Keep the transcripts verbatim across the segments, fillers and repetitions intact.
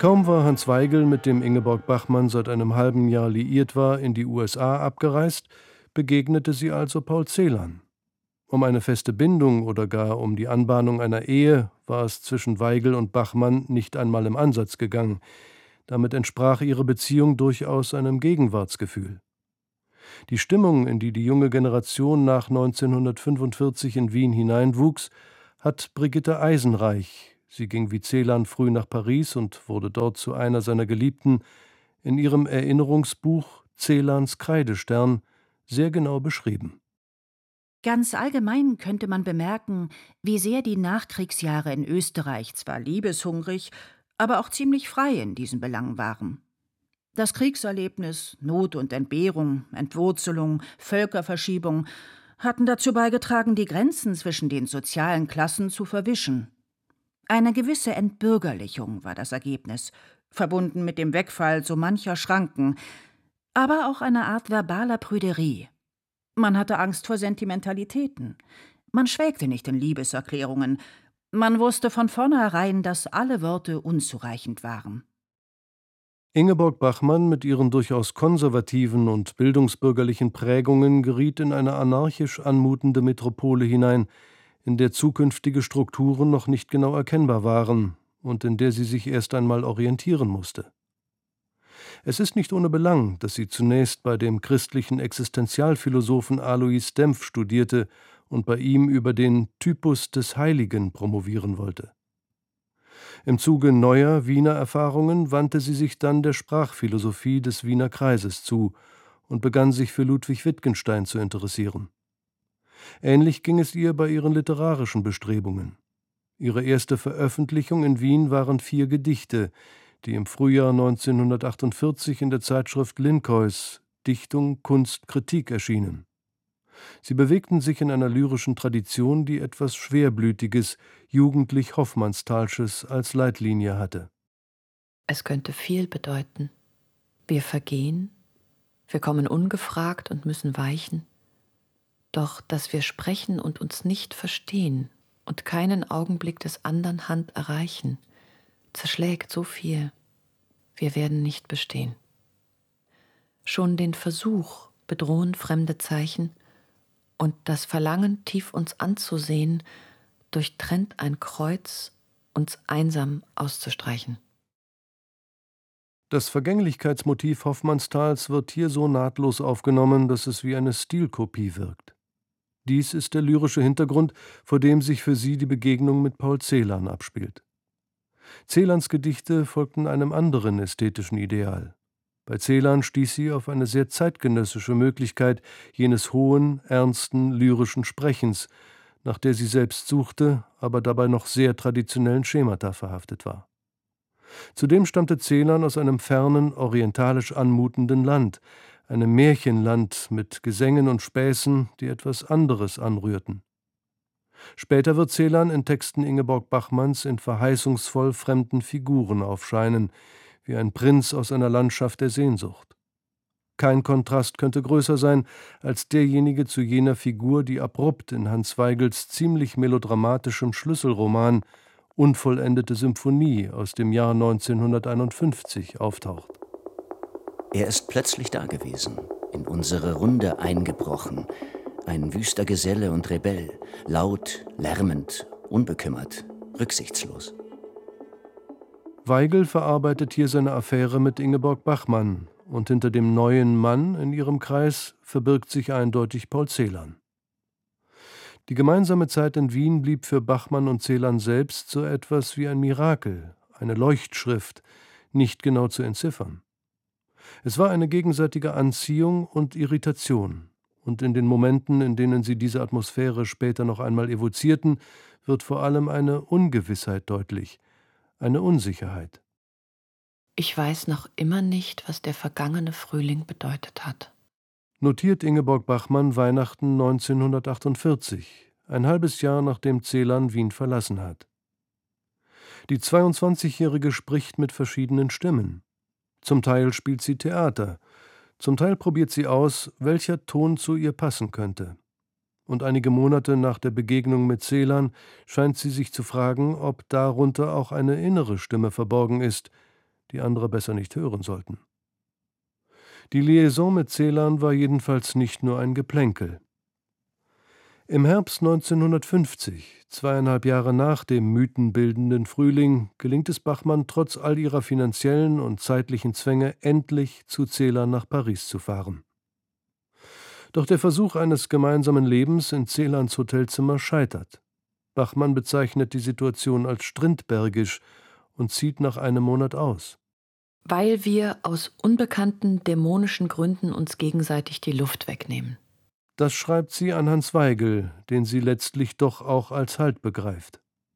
Kaum war Hans Weigel, mit dem Ingeborg Bachmann seit einem halben Jahr liiert war, in die U S A abgereist, begegnete sie also Paul Celan. Um eine feste Bindung oder gar um die Anbahnung einer Ehe war es zwischen Weigel und Bachmann nicht einmal im Ansatz gegangen. Damit entsprach ihre Beziehung durchaus einem Gegenwartsgefühl. Die Stimmung, in die die junge Generation nach neunzehnhundertfünfundvierzig in Wien hineinwuchs, hat Brigitte Eisenreich, sie ging wie Celan früh nach Paris und wurde dort zu einer seiner Geliebten, in ihrem Erinnerungsbuch Celans Kreidestern sehr genau beschrieben. Ganz allgemein könnte man bemerken, wie sehr die Nachkriegsjahre in Österreich zwar liebeshungrig, aber auch ziemlich frei in diesen Belangen waren. Das Kriegserlebnis, Not und Entbehrung, Entwurzelung, Völkerverschiebung hatten dazu beigetragen, die Grenzen zwischen den sozialen Klassen zu verwischen. Eine gewisse Entbürgerlichung war das Ergebnis, verbunden mit dem Wegfall so mancher Schranken, aber auch eine Art verbaler Prüderie. Man hatte Angst vor Sentimentalitäten. Man schwelgte nicht in Liebeserklärungen. Man wusste von vornherein, dass alle Worte unzureichend waren. Ingeborg Bachmann mit ihren durchaus konservativen und bildungsbürgerlichen Prägungen geriet in eine anarchisch anmutende Metropole hinein, in der zukünftige Strukturen noch nicht genau erkennbar waren und in der sie sich erst einmal orientieren musste. Es ist nicht ohne Belang, dass sie zunächst bei dem christlichen Existenzialphilosophen Alois Dempf studierte und bei ihm über den Typus des Heiligen promovieren wollte. Im Zuge neuer Wiener Erfahrungen wandte sie sich dann der Sprachphilosophie des Wiener Kreises zu und begann sich für Ludwig Wittgenstein zu interessieren. Ähnlich ging es ihr bei ihren literarischen Bestrebungen. Ihre erste Veröffentlichung in Wien waren vier Gedichte, die im Frühjahr neunzehnhundertachtundvierzig in der Zeitschrift Linkois Dichtung, Kunst, Kritik erschienen. Sie bewegten sich in einer lyrischen Tradition, die etwas Schwerblütiges, jugendlich Hoffmannstalsches als Leitlinie hatte. Es könnte viel bedeuten. Wir vergehen, wir kommen ungefragt und müssen weichen. Doch, dass wir sprechen und uns nicht verstehen und keinen Augenblick des andern Hand erreichen, zerschlägt so viel. Wir werden nicht bestehen. Schon den Versuch bedrohen fremde Zeichen, und das Verlangen, tief uns anzusehen, durchtrennt ein Kreuz, uns einsam auszustreichen. Das Vergänglichkeitsmotiv Hoffmannstals wird hier so nahtlos aufgenommen, dass es wie eine Stilkopie wirkt. Dies ist der lyrische Hintergrund, vor dem sich für sie die Begegnung mit Paul Celan abspielt. Celans Gedichte folgten einem anderen ästhetischen Ideal. Bei Celan stieß sie auf eine sehr zeitgenössische Möglichkeit jenes hohen, ernsten, lyrischen Sprechens, nach der sie selbst suchte, aber dabei noch sehr traditionellen Schemata verhaftet war. Zudem stammte Celan aus einem fernen, orientalisch anmutenden Land, einem Märchenland mit Gesängen und Späßen, die etwas anderes anrührten. Später wird Celan in Texten Ingeborg Bachmanns in verheißungsvoll fremden Figuren aufscheinen, wie ein Prinz aus einer Landschaft der Sehnsucht. Kein Kontrast könnte größer sein als derjenige zu jener Figur, die abrupt in Hans Weigels ziemlich melodramatischem Schlüsselroman Unvollendete Symphonie aus dem Jahr neunzehnhunderteinundfünfzig auftaucht. Er ist plötzlich dagewesen, in unsere Runde eingebrochen, ein wüster Geselle und Rebell, laut, lärmend, unbekümmert, rücksichtslos. Weigel verarbeitet hier seine Affäre mit Ingeborg Bachmann, und hinter dem neuen Mann in ihrem Kreis verbirgt sich eindeutig Paul Celan. Die gemeinsame Zeit in Wien blieb für Bachmann und Celan selbst so etwas wie ein Mirakel, eine Leuchtschrift, nicht genau zu entziffern. Es war eine gegenseitige Anziehung und Irritation, und in den Momenten, in denen sie diese Atmosphäre später noch einmal evozierten, wird vor allem eine Ungewissheit deutlich, eine Unsicherheit. Ich weiß noch immer nicht, was der vergangene Frühling bedeutet hat. Notiert Ingeborg Bachmann Weihnachten neunzehnhundertachtundvierzig, ein halbes Jahr nachdem Celan Wien verlassen hat. Die zweiundzwanzigjährige spricht mit verschiedenen Stimmen. Zum Teil spielt sie Theater, zum Teil probiert sie aus, welcher Ton zu ihr passen könnte. Und einige Monate nach der Begegnung mit Celan scheint sie sich zu fragen, ob darunter auch eine innere Stimme verborgen ist, die andere besser nicht hören sollten. Die Liaison mit Ceylan war jedenfalls nicht nur ein Geplänkel. Im Herbst neunzehnhundertfünfzig, zweieinhalb Jahre nach dem mythenbildenden Frühling, gelingt es Bachmann trotz all ihrer finanziellen und zeitlichen Zwänge endlich zu Ceylan nach Paris zu fahren. Doch der Versuch eines gemeinsamen Lebens in Ceylans Hotelzimmer scheitert. Bachmann bezeichnet die Situation als strindbergisch und zieht nach einem Monat aus. Weil wir aus unbekannten dämonischen Gründen uns gegenseitig die Luft wegnehmen. Das schreibt sie an Hans Weigel, den sie letztlich doch auch als Halt begreift.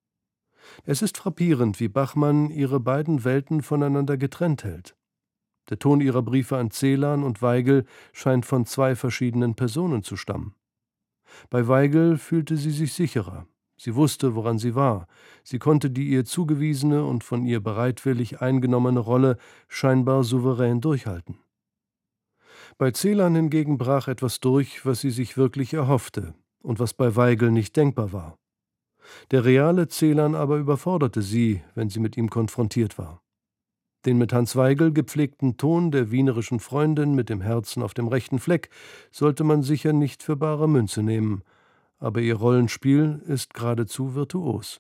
Es ist frappierend, wie Bachmann ihre beiden Welten voneinander getrennt hält. Der Ton ihrer Briefe an Ceylan und Weigel scheint von zwei verschiedenen Personen zu stammen. Bei Weigel fühlte sie sich sicherer. Sie wusste, woran sie war. Sie konnte die ihr zugewiesene und von ihr bereitwillig eingenommene Rolle scheinbar souverän durchhalten. Bei Ceylan hingegen brach etwas durch, was sie sich wirklich erhoffte und was bei Weigel nicht denkbar war. Der reale Ceylan aber überforderte sie, wenn sie mit ihm konfrontiert war. Den mit Hans Weigel gepflegten Ton der wienerischen Freundin mit dem Herzen auf dem rechten Fleck sollte man sicher nicht für bare Münze nehmen, aber ihr Rollenspiel ist geradezu virtuos.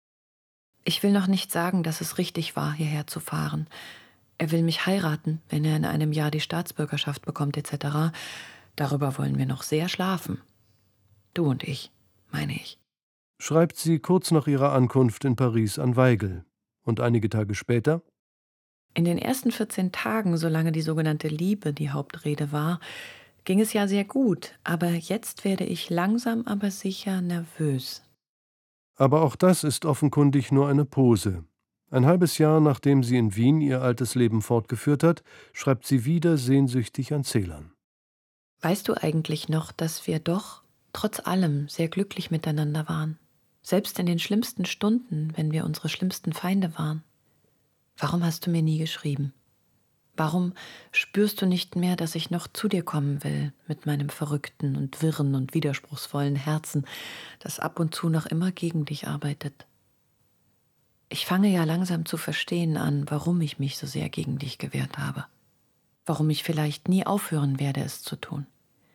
Ich will noch nicht sagen, dass es richtig war, hierher zu fahren. Er will mich heiraten, wenn er in einem Jahr die Staatsbürgerschaft bekommt et cetera. Darüber wollen wir noch sehr schlafen. Du und ich, meine ich. Schreibt sie kurz nach ihrer Ankunft in Paris an Weigel. Und einige Tage später? In den ersten vierzehn Tagen, solange die sogenannte Liebe die Hauptrede war, ging es ja sehr gut, aber jetzt werde ich langsam aber sicher nervös. Aber auch das ist offenkundig nur eine Pose. Ein halbes Jahr nachdem sie in Wien ihr altes Leben fortgeführt hat, schreibt sie wieder sehnsüchtig an Ceylan. Weißt du eigentlich noch, dass wir doch, trotz allem, sehr glücklich miteinander waren? Selbst in den schlimmsten Stunden, wenn wir unsere schlimmsten Feinde waren. Warum hast du mir nie geschrieben? Warum spürst du nicht mehr, dass ich noch zu dir kommen will, mit meinem verrückten und wirren und widerspruchsvollen Herzen, das ab und zu noch immer gegen dich arbeitet? Ich fange ja langsam zu verstehen an, warum ich mich so sehr gegen dich gewehrt habe. Warum ich vielleicht nie aufhören werde, es zu tun.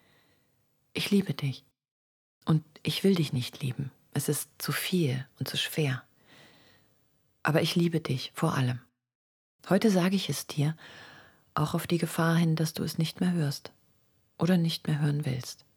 Ich liebe dich. Und ich will dich nicht lieben. Es ist zu viel und zu schwer. Aber ich liebe dich vor allem. Heute sage ich es dir, auch auf die Gefahr hin, dass du es nicht mehr hörst oder nicht mehr hören willst.